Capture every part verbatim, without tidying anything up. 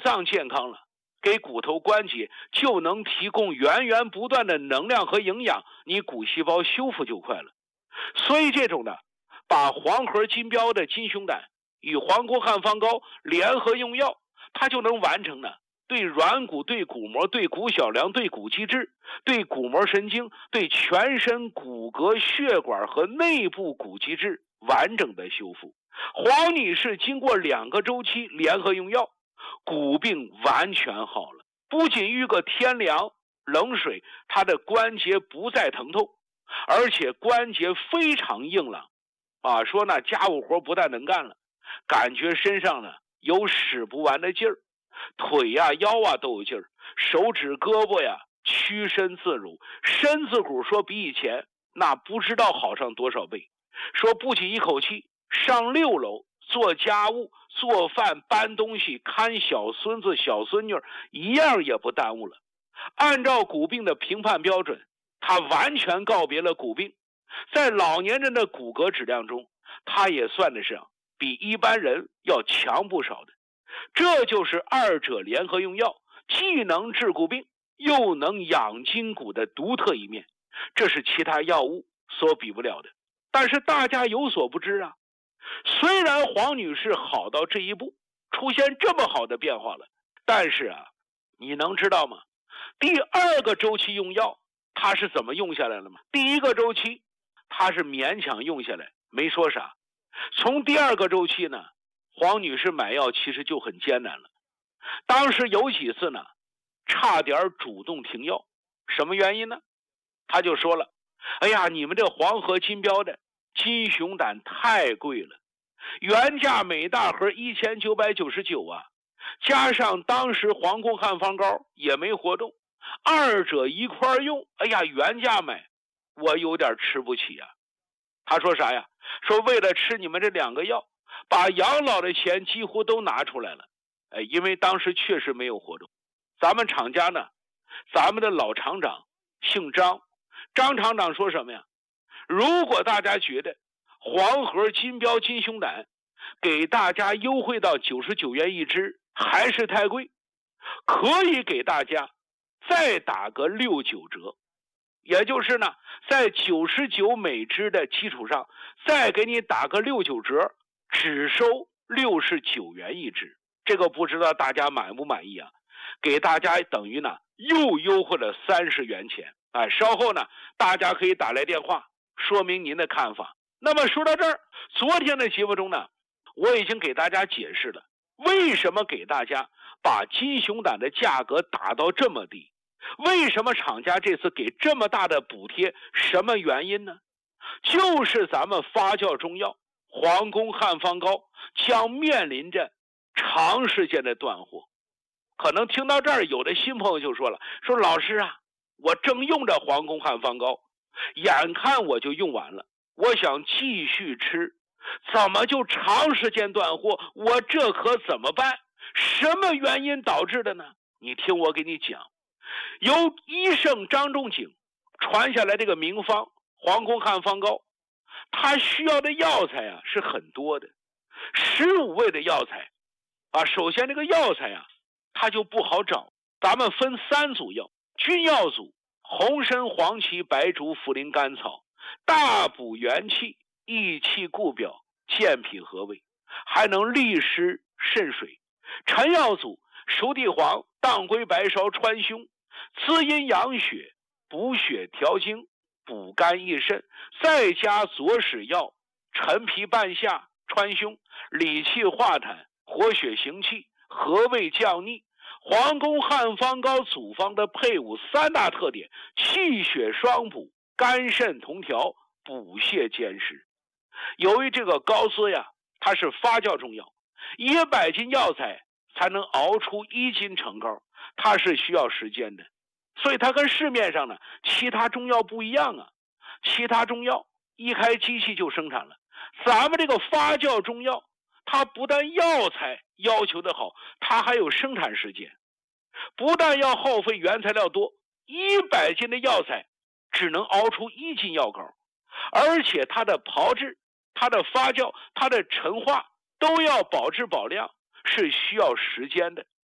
脏健康了，给骨头关节就能提供源源不断的能量和营养，你骨细胞修复就快了。所以这种的把黄核金标的金熊胆与黄宫汉方膏联合用药，它就能完成呢对软骨、对骨膜、对骨小梁、对骨肌质、对骨膜神经、对全身骨骼血管和内部骨肌质完整的修复。黄女士经过两个周期联合用药，骨病完全好了，不仅遇个天凉冷水，她的关节不再疼痛，而且关节非常硬朗啊，说呢家务活不但能干了，感觉身上呢有使不完的劲儿，腿呀、腰啊都有劲儿，手指胳膊呀屈伸自如，身子骨说比以前那不知道好上多少倍。说不仅一口气上六楼做家务、做饭、搬东西、看小孙子小孙女，一样也不耽误了。按照骨病的评判标准，他完全告别了骨病，在老年人的骨骼质量中，他也算得上比一般人要强不少的。这就是二者联合用药，既能治骨病又能养筋骨的独特一面，这是其他药物所比不了的。但是大家有所不知啊，虽然黄女士好到这一步，出现这么好的变化了，但是啊，你能知道吗？第二个周期用药她是怎么用下来了吗？第一个周期她是勉强用下来，没说啥。从第二个周期呢，黄女士买药其实就很艰难了。当时有几次呢，差点主动停药。什么原因呢？她就说了，哎呀，你们这黄河金标的金熊胆太贵了，原价每大盒一千九百九十九啊，加上当时黄宫汉方膏也没活动，二者一块用，哎呀，原价买我有点吃不起啊。他说啥呀？说为了吃你们这两个药，把养老的钱几乎都拿出来了。哎，因为当时确实没有活动。咱们厂家呢，咱们的老厂长姓张，张厂长说什么呀？如果大家觉得黄河金标金熊胆给大家优惠到九十九元一支还是太贵，可以给大家再打个六九折，也就是呢，在九十九每支的基础上再给你打个六九折，只收六十九元一支。这个不知道大家满不满意啊？给大家等于呢又优惠了三十元钱啊！稍后呢大家可以打来电话说明您的看法。那么说到这儿，昨天的节目中呢，我已经给大家解释了为什么给大家把金熊胆的价格打到这么低，为什么厂家这次给这么大的补贴，什么原因呢？就是咱们发酵中药黄宫汉方膏将面临着长时间的断货。可能听到这儿，有的新朋友就说了，说老师啊，我正用着黄宫汉方膏，眼看我就用完了，我想继续吃，怎么就长时间断货？我这可怎么办？什么原因导致的呢？你听我给你讲，由医圣张仲景传下来这个名方黄宫汉方膏，它需要的药材啊是很多的，十五味的药材啊。首先这个药材啊它就不好找，咱们分三组药，君药组红参黄芪白术茯苓甘草，大补元气，益气固表，健脾和胃，还能利湿渗水。臣药组熟地黄当归白芍川芎，滋阴养血，补血调经，补肝益肾，再加佐使药陈皮半夏川芎，理气化痰，活血行气，和胃降逆。黄宫汉方膏组方的配伍三大特点：气血双补，肝肾同调，补泻兼施。由于这个膏丝呀，它是发酵中药，一百斤药材才能熬出一斤成膏，它是需要时间的，所以它跟市面上呢其他中药不一样啊。其他中药一开机器就生产了，咱们这个发酵中药，它不但药材要求的好，它还有生产时间，不但要耗费原材料多，一百斤的药材只能熬出一斤药膏，而且它的炮制、它的发酵、它的陈化都要保质保量，是需要时间的。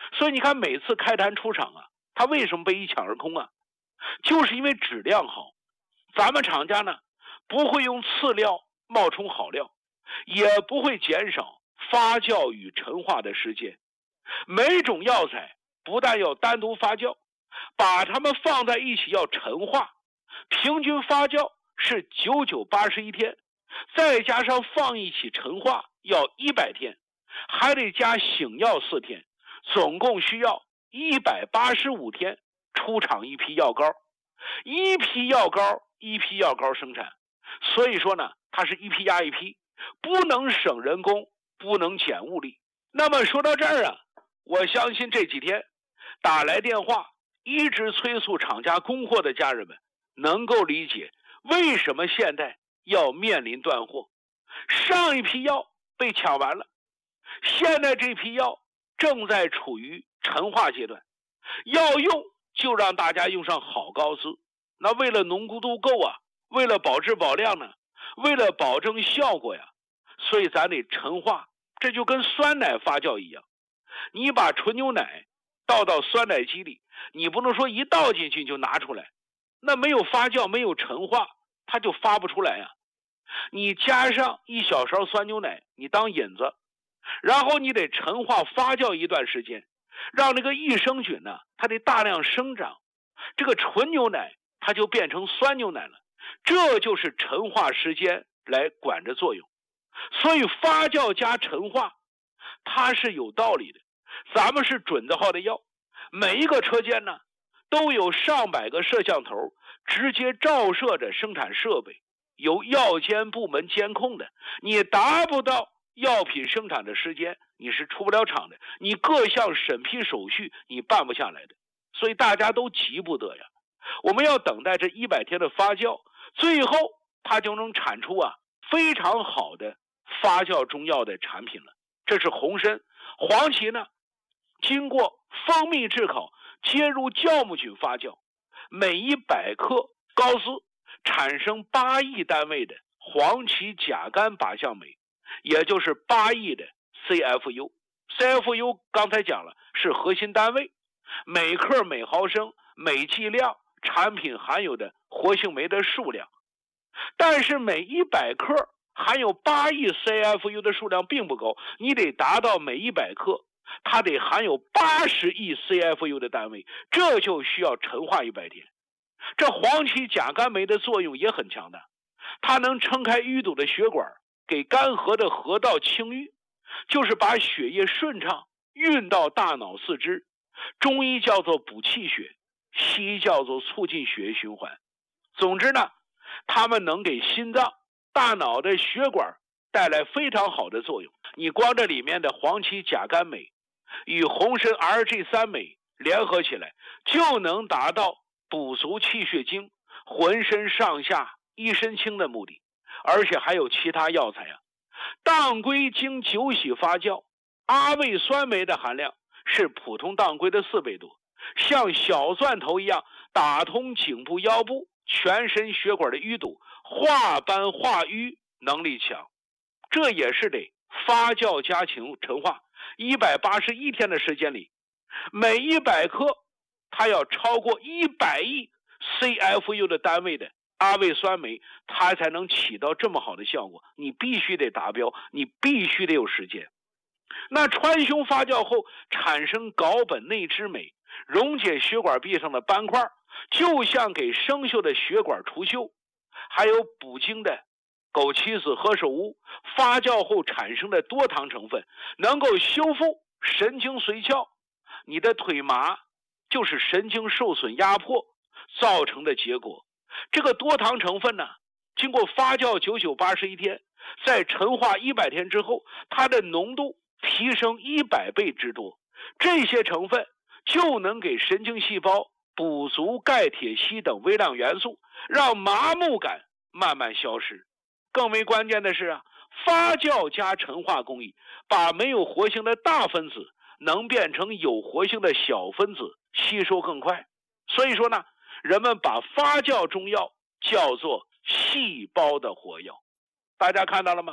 所以你看每次开坛出厂啊，它为什么被一抢而空啊？就是因为质量好。咱们厂家呢不会用次料冒充好料，也不会减少发酵与陈化的时间。每种药材不但要单独发酵，把它们放在一起要陈化，平均发酵是九九八十一天，再加上放一起陈化要一百天，还得加醒药四天，总共需要一百八十五天出厂一批药膏。一批药膏一批药膏生产，所以说呢，它是一批压一批，不能省人工，不能减物力。那么说到这儿啊，我相信这几天打来电话一直催促厂家供货的家人们能够理解为什么现在要面临断货。上一批药被抢完了，现在这批药正在处于陈化阶段，要用就让大家用上好膏资。那为了浓度够啊，为了保质保量呢，为了保证效果呀，所以咱得陈化。这就跟酸奶发酵一样，你把纯牛奶倒到酸奶机里，你不能说一倒进去就拿出来，那没有发酵没有陈化，它就发不出来呀。你加上一小勺酸牛奶，你当引子，然后你得陈化发酵一段时间，让那个益生菌呢，它得大量生长，这个纯牛奶它就变成酸牛奶了。这就是陈化时间来管着作用。所以发酵加陈化它是有道理的。咱们是准字号的药，每一个车间呢都有上百个摄像头直接照射着生产设备，由药监部门监控的。你达不到药品生产的时间，你是出不了厂的，你各项审批手续你办不下来的。所以大家都急不得呀，我们要等待这一百天的发酵，最后它就能产出啊非常好的发酵中药的产品了。这是红参。黄芪呢经过蜂蜜炙烤接入酵母菌发酵，每一百克膏丝产生八亿单位的黄芪甲苷靶向酶，也就是八亿的 C F U。 C F U 刚才讲了是核心单位，每克每毫升每剂量产品含有的活性酶的数量。但是每一百克含有八亿 C F U 的数量并不够，你得达到每一百克它得含有八十亿 C F U 的单位，这就需要陈化一百天。这黄芪甲苷酶的作用也很强大，它能撑开淤堵的血管，给干涸的河道清淤，就是把血液顺畅运到大脑四肢。中医叫做补气血，西医叫做促进血液循环。总之呢，它们能给心脏大脑的血管带来非常好的作用。你光这里面的黄芪甲苷酶与红参 R G 三 酶联合起来，就能达到补足气血经、浑身上下一身轻的目的。而且还有其他药材啊，当归经酒洗发酵，阿魏酸酶的含量是普通当归的四倍多，像小钻头一样打通颈部腰部全身血管的淤堵，化斑化瘀能力强。这也是得发酵加强陈化一百八十一天的时间里，每一百克它要超过一百亿 C F U 的单位的阿魏酸酶，它才能起到这么好的效果。你必须得达标，你必须得有时间。那川芎发酵后产生睾苯内酯酶，溶解血管壁上的斑块，就像给生锈的血管除锈。还有补精的枸杞子、何首乌发酵后产生的多糖成分，能够修复神经髓鞘。你的腿麻就是神经受损压迫造成的结果。这个多糖成分呢，经过发酵九九八十一天，在陈化一百天之后，它的浓度提升一百倍之多。这些成分就能给神经细胞补足钙、铁、硒等微量元素，让麻木感慢慢消失。更为关键的是啊，发酵加陈化工艺把没有活性的大分子能变成有活性的小分子，吸收更快。所以说呢，人们把发酵中药叫做细胞的活药。大家看到了吗？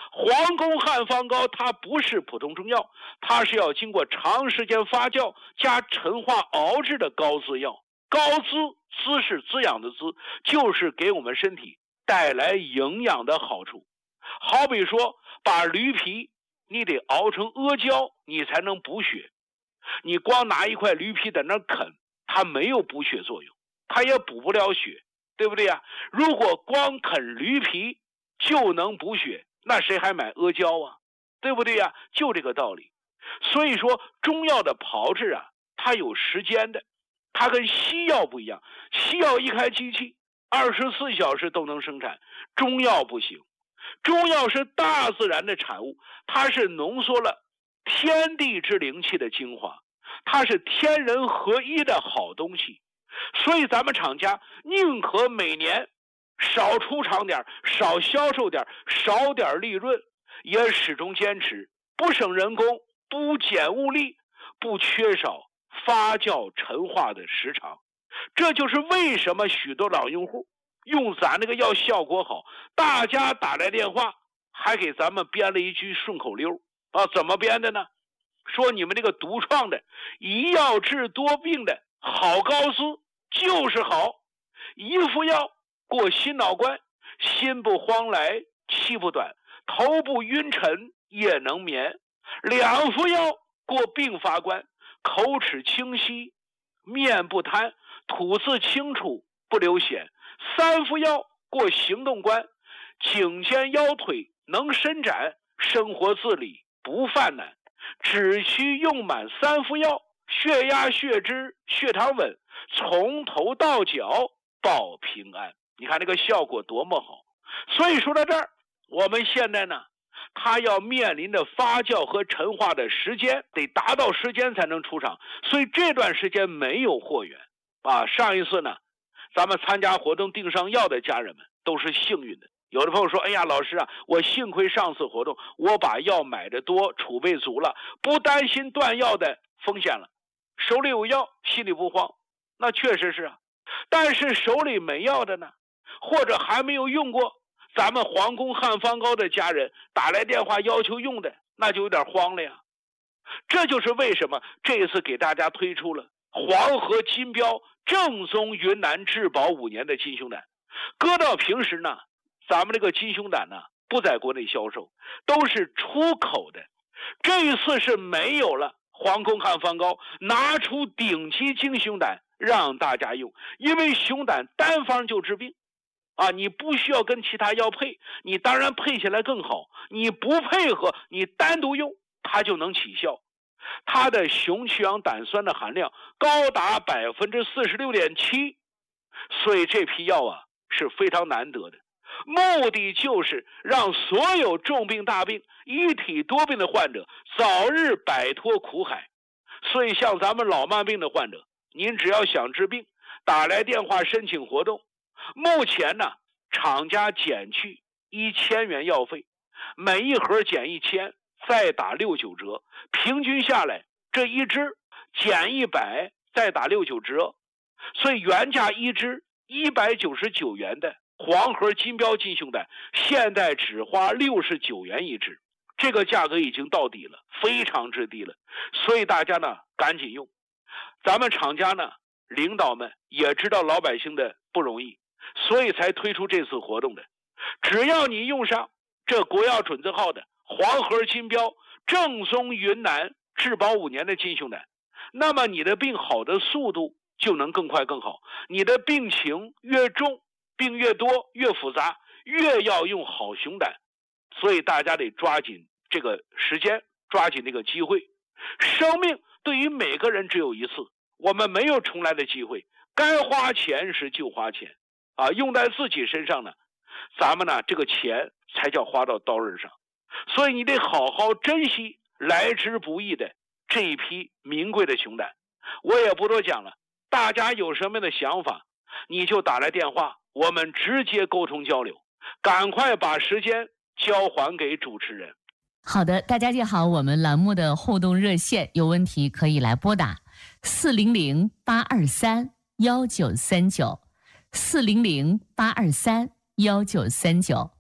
皇宫汉方膏它不是普通中药，它是要经过长时间发酵加陈化熬制的膏滋药。膏滋，滋是滋养的滋，就是给我们身体带来营养的好处。好比说，把驴皮你得熬成阿胶，你才能补血。你光拿一块驴皮在那啃，它没有补血作用，它也补不了血，对不对呀？如果光啃驴皮就能补血，那谁还买阿胶啊？对不对呀？就这个道理。所以说，中药的炮制啊，它有时间的，它跟西药不一样。西药一开机器，二十四小时都能生产，中药不行。中药是大自然的产物，它是浓缩了天地之灵气的精华，它是天人合一的好东西。所以咱们厂家宁可每年少出厂点，少销售点，少点利润，也始终坚持不省人工，不减物力，不缺少发酵陈化的时长。这就是为什么许多老用户用咱这个药效果好，大家打来电话还给咱们编了一句顺口溜啊，怎么编的呢？说你们这个独创的一药治多病的好膏滋就是好，一副药过心脑关，心不慌来气不短，头不晕沉夜能眠；两副药过病发关，口齿清晰面不瘫，吐字清楚不流涎；三副药过行动关，颈肩腰腿能伸展，生活自理不犯难。只需用满三副药，血压血脂血糖稳，从头到脚保平安。你看这个效果多么好。所以说到这儿，我们现在呢，它要面临的发酵和陈化的时间得达到时间才能出厂，所以这段时间没有货源啊。上一次呢，咱们参加活动订上药的家人们都是幸运的。有的朋友说，哎呀老师啊，我幸亏上次活动我把药买的多，储备足了，不担心断药的风险了，手里有药心里不慌。那确实是啊，但是手里没药的呢，或者还没有用过咱们皇宫汉方膏的家人打来电话要求用的，那就有点慌了呀。这就是为什么这次给大家推出了黄河金标正宗云南质保五年的金胸胆。搁到平时呢，咱们这个金胸胆呢不在国内销售，都是出口的。这一次是没有了皇宫汉方膏，拿出顶级金胸胆让大家用，因为熊胆单方就治病啊，你不需要跟其他药配，你当然配起来更好，你不配合，你单独用它就能起效。它的雄去氧胆酸的含量高达 百分之四十六点七， 所以这批药啊是非常难得的，目的就是让所有重病大病一体多病的患者早日摆脱苦海。所以像咱们老慢病的患者，您只要想治病，打来电话申请活动，目前呢厂家减去一千元药费，每一盒减一千，再打六九折，平均下来这一支减一百，再打六九折，所以原价一支一百九十九元的黄河金标金胸胆，现在只花六十九元一支，这个价格已经到底了，非常之低了。所以大家呢赶紧用。咱们厂家呢领导们也知道老百姓的不容易，所以才推出这次活动的。只要你用上这国药准字号的黄河金标正宗云南质保五年的金胸胆，那么你的病好的速度就能更快更好。你的病情越重，病越多越复杂，越要用好熊胆。所以大家得抓紧这个时间，抓紧这个机会。生命对于每个人只有一次，我们没有重来的机会，该花钱时就花钱啊，用在自己身上呢，咱们呢这个钱才叫花到刀刃上。所以你得好好珍惜来之不易的这一批名贵的熊胆。我也不多讲了，大家有什么样的想法，你就打来电话，我们直接沟通交流。赶快把时间交还给主持人。 好的，大家记好我们栏目的互动热线，有问题可以来拨打四零零八二三幺九三九，四零零八二三幺九三九。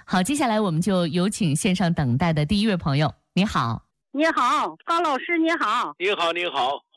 好，接下来我们就有请线上等待的第一位朋友。你好， 你好，高老师，你好。 你好，你好。